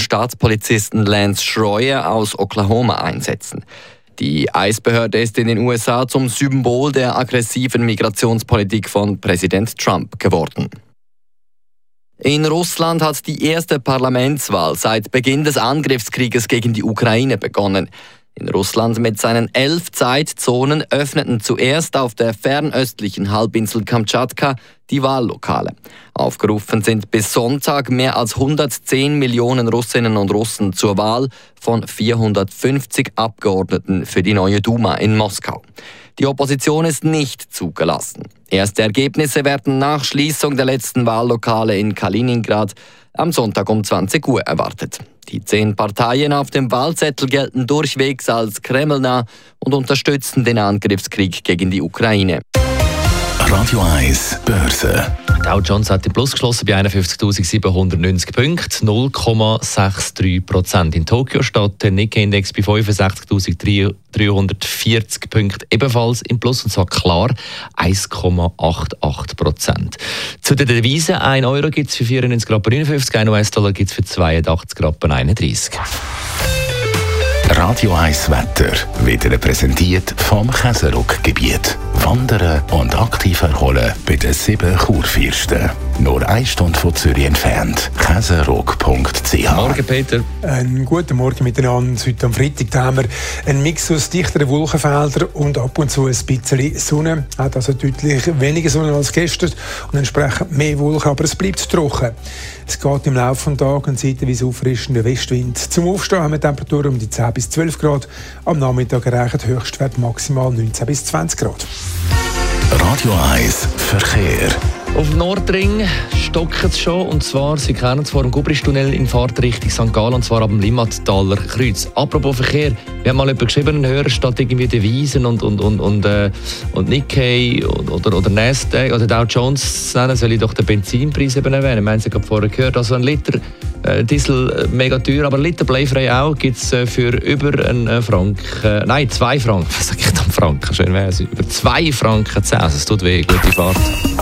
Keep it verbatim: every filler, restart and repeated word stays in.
Staatspolizisten Lance Schroyer aus Oklahoma einsetzen. Die I C E-Behörde ist in den U S A zum Symbol der aggressiven Migrationspolitik von Präsident Trump geworden. In Russland hat die erste Parlamentswahl seit Beginn des Angriffskrieges gegen die Ukraine begonnen. In Russland mit seinen elf Zeitzonen öffneten zuerst auf der fernöstlichen Halbinsel Kamtschatka die Wahllokale. Aufgerufen sind bis Sonntag mehr als hundertzehn Millionen Russinnen und Russen zur Wahl von vierhundertfünfzig Abgeordneten für die neue Duma in Moskau. Die Opposition ist nicht zugelassen. Erste Ergebnisse werden nach Schließung der letzten Wahllokale in Kaliningrad am Sonntag um zwanzig Uhr erwartet. Die zehn Parteien auf dem Wahlzettel gelten durchwegs als kremlnah und unterstützen den Angriffskrieg gegen die Ukraine. Radio eins Börse. Dow Jones hat im Plus geschlossen bei einundfünfzigtausendsiebenhundertneunzig Punkten, null Komma dreiundsechzig Prozent. In Tokio steht der Nikkei-Index bei fünfundsechzigtausenddreihundertvierzig Punkten ebenfalls im Plus, und zwar klar eins Komma achtundachtzig Prozent. Zu den Devisen: ein Euro gibt es für vierundneunzig Komma neunundfünfzig Rappen, ein U S-Dollar gibt es für zweiundachtzig Komma einunddreißig Rappen. Radio eins Wetter wird Ihnen präsentiert vom Käseruck-Gebiet. Wandern und aktiv erholen bei den sieben Kurfürsten. Nur eine Stunde von Zürich entfernt. käseruck punkt c h. Morgen, Peter. Einen guten Morgen miteinander. Heute am Freitag haben wir einen Mix aus dichteren Wolkenfeldern und ab und zu ein bisschen Sonne. Hat also deutlich weniger Sonne als gestern und entsprechend mehr Wolken, aber es bleibt trocken. Es geht im Laufe des Tages und zeitweise auffrischender Westwind. Zum Aufstehen haben wir Temperaturen um die zehn bis zwölf Grad. Am Nachmittag erreicht Höchstwert maximal neunzehn bis zwanzig Grad. Radio eins Verkehr. Auf dem Nordring stockt es schon, und zwar, Sie kennen es, vor dem Gubristunnel in Fahrt Richtung Sankt Gallen, und zwar ab dem Limmattaler Kreuz. Apropos Verkehr, wir haben mal jemanden geschrieben, einen Hörer, statt irgendwie Devisen und, und, und, und, äh, und Nikkei oder, oder Nasdaq oder Dow Jones zu nennen, soll ich doch den Benzinpreis eben erwähnen. Wir haben es ja gerade vorher gehört, also ein Liter äh, Diesel äh, mega teuer, aber ein Liter bleifrei auch gibt es äh, für über einen äh, Franken, äh, nein, zwei Franken, was sag ich dann, Franken, schön wäre es, über zwei Franken zehn, also es tut weh, gute Fahrt.